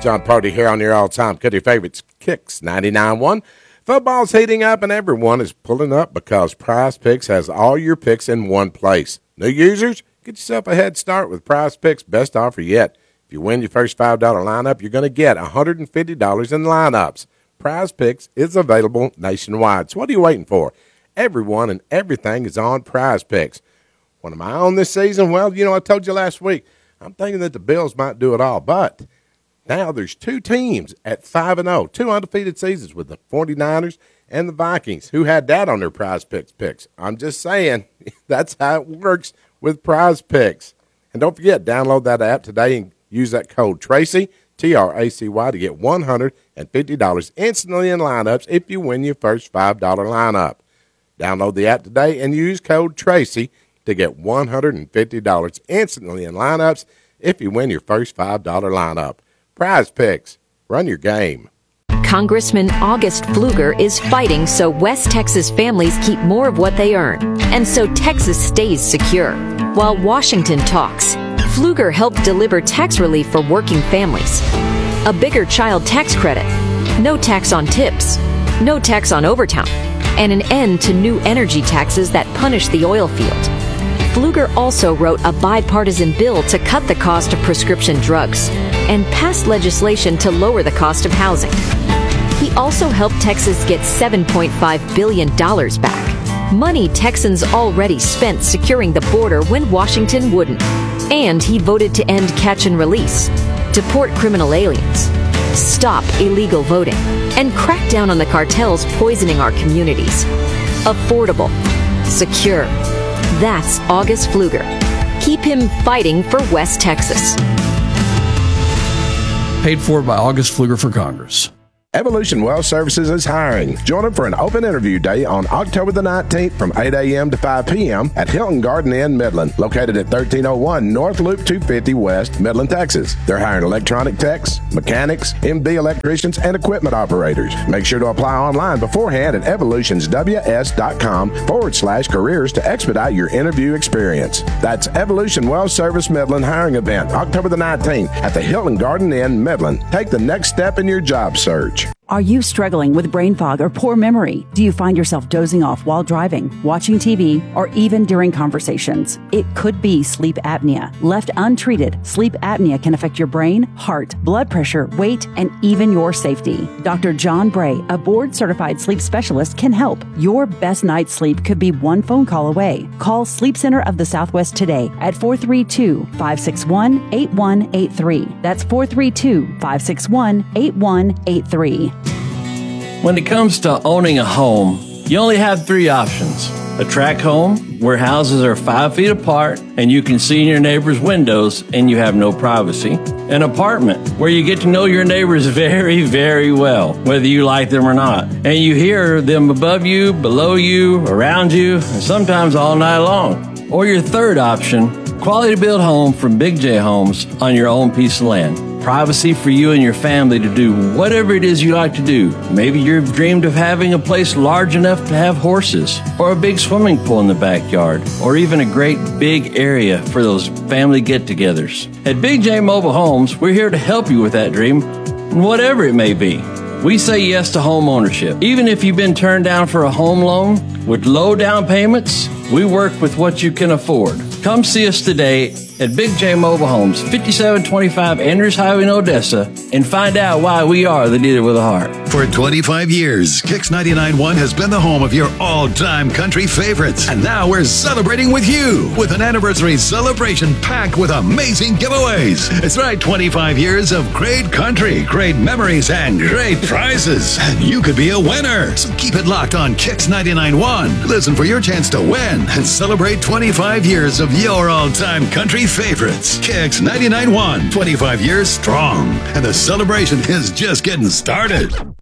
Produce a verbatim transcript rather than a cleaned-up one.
John Party here on your all-time country favorites, Kicks ninety-nine point one. Football's heating up and everyone is pulling up because Prize Picks has all your picks in one place. New users, get yourself a head start with Prize Picks' best offer yet. If you win your first five dollar lineup, you're going to get one hundred fifty dollars in lineups. Prize Picks is available nationwide. So what are you waiting for? Everyone and everything is on Prize Picks. What am I on this season? Well, you know, I told you last week, I'm thinking that the Bills might do it all, but now there's two teams at five and oh, two undefeated seasons with the forty-niners and the Vikings. Who had that on their Prize Picks picks? I'm just saying, that's how it works with Prize Picks. And don't forget, download that app today and use that code Tracy, T R A C Y, to get one hundred fifty dollars instantly in lineups if you win your first five dollar lineup. Download the app today and use code Tracy to get one hundred fifty dollars instantly in lineups if you win your first five dollar lineup. Prize Picks. Run your game. Congressman August Pfluger is fighting so West Texas families keep more of what they earn, and so Texas stays secure. While Washington talks, Pfluger helped deliver tax relief for working families. A bigger child tax credit, no tax on tips, no tax on overtime, and an end to new energy taxes that punish the oil field. Pfluger also wrote a bipartisan bill to cut the cost of prescription drugs and passed legislation to lower the cost of housing. He also helped Texas get seven point five billion dollars back, money Texans already spent securing the border when Washington wouldn't. And he voted to end catch and release, deport criminal aliens, stop illegal voting, and crack down on the cartels poisoning our communities. Affordable, secure. That's August Pfluger. Keep him fighting for West Texas. Paid for by August Pfluger for Congress. Evolution Well Services is hiring. Join them for an open interview day on October the nineteenth from eight a.m. to five p.m. at Hilton Garden Inn, Midland, located at thirteen oh one North Loop two fifty West, Midland, Texas. They're hiring electronic techs, mechanics, M B electricians, and equipment operators. Make sure to apply online beforehand at evolutionsws.com forward slash careers to expedite your interview experience. That's Evolution Well Service Midland hiring event, October the nineteenth at the Hilton Garden Inn, Midland. Take the next step in your job search. Are you struggling with brain fog or poor memory? Do you find yourself dozing off while driving, watching T V, or even during conversations? It could be sleep apnea. Left untreated, sleep apnea can affect your brain, heart, blood pressure, weight, and even your safety. Doctor John Bray, a board-certified sleep specialist, can help. Your best night's sleep could be one phone call away. Call Sleep Center of the Southwest today at four three two, five six one, eight one eight three. That's four three two, five six one, eight one eight three. When it comes to owning a home, you only have three options. A tract home, where houses are five feet apart and you can see in your neighbor's windows and you have no privacy. An apartment, where you get to know your neighbors very, very well, whether you like them or not. And you hear them above you, below you, around you, and sometimes all night long. Or your third option, quality built home from Big J Homes on your own piece of land. Privacy for you and your family to do whatever it is you like to do. Maybe you've dreamed of having a place large enough to have horses, or a big swimming pool in the backyard, or even a great big area for those family get-togethers. At Big J Mobile Homes, we're here to help you with that dream, whatever it may be. We say yes to home ownership. Even if you've been turned down for a home loan with low down payments, we work with what you can afford. Come see us today at Big J Mobile Homes, fifty-seven twenty-five Andrews Highway in Odessa, and find out why we are the dealer with a heart. For twenty-five years, Kicks ninety-nine point one has been the home of your all-time country favorites. And now we're celebrating with you with an anniversary celebration packed with amazing giveaways. It's right, twenty-five years of great country, great memories, and great prizes. And you could be a winner. So keep it locked on Kicks ninety-nine point one. Listen for your chance to win and celebrate twenty-five years of your all-time country favorites. Kicks ninety-nine point one, twenty-five years strong. And the celebration is just getting started.